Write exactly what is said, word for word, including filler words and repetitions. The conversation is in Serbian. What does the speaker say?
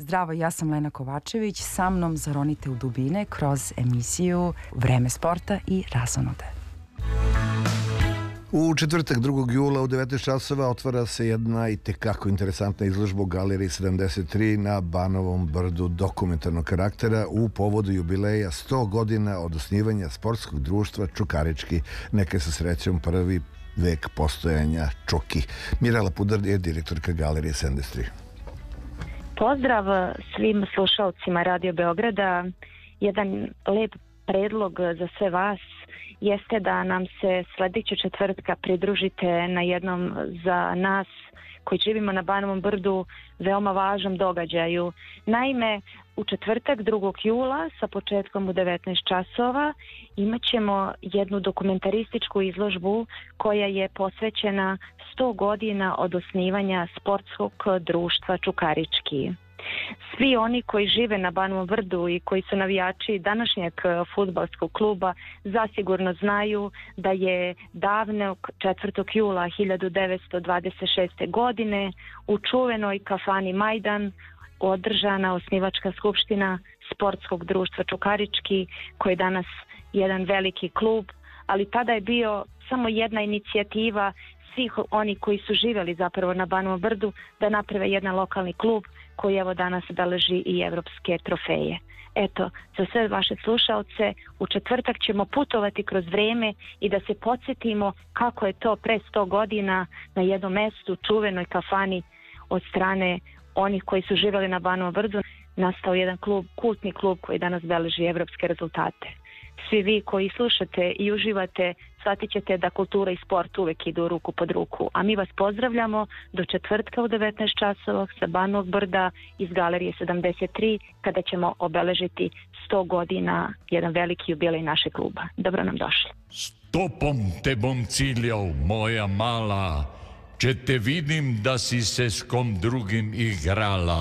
Zdravo, ja sam Lena Kovačević, sa mnom zaronite u dubine kroz emisiju Vreme sporta i razonode. U četvrtak drugog jula u devetnaest časova otvara se jedna i tekako interesantna izložba u Galeriji sedamdeset tri na Banovom brdu dokumentarnog karaktera u povodu jubileja sto godina od osnivanja sportskog društva Čukarički. Neka sa srećom prvi vek postojanja Čuki. Mirela Pudar je direktorka Galerije sedamdeset tri. Pozdrav svim slušalcima Radio Beograda. Jedan lep predlog za sve vas jeste da nam se sledećeg četvrtka pridružite na jednom za nas koji živimo na Banovom brdu veoma važnom događaju. Naime, u četvrtak drugog jula sa početkom u devetnaest časova imat ćemo jednu dokumentarističku izložbu koja je posvećena sto godina od osnivanja sportskog društva Čukarički. Svi oni koji žive na Banovom brdu i koji su navijači današnjeg fudbalskog kluba zasigurno znaju da je davnog četvrtog jula hiljadu devetsto dvadeset šeste. godine u čuvenoj kafani Majdan održana osnivačka skupština sportskog društva Čukarički, koji je danas jedan veliki klub, ali tada je bio samo jedna inicijativa svih oni koji su živjeli zapravo na Banovom brdu da naprave jedan lokalni klub koji evo danas beleži i evropske trofeje. Eto, za sve vaše slušalce, u četvrtak ćemo putovati kroz vreme i da se podsjetimo kako je to pre sto godina na jednom mestu, čuvenoj kafani od strane onih koji su živjeli na Banovom brdu, nastao jedan klub, kultni klub koji danas beleži evropske rezultate. Svi vi koji slušate i uživate, shvatit ćete da kultura i sport uvek idu ruku pod ruku. A mi vas pozdravljamo do četvrtka u devetnaest časova sa Banovog brda iz Galerije sedamdeset tri, kada ćemo obeležiti sto godina, jedan veliki jubilej našeg kluba. Dobro nam došli. Stopom te bom ciljao, moja mala, če te vidim da si se s kom drugim igrala.